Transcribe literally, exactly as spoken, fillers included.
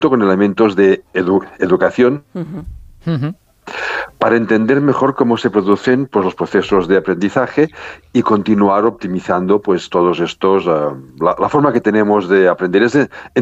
con elementos de edu educación, Uh-huh. Uh-huh. para entender mejor cómo se producen pues, los procesos de aprendizaje y continuar optimizando pues todos estos, uh, la, la forma que tenemos de aprender. Es de,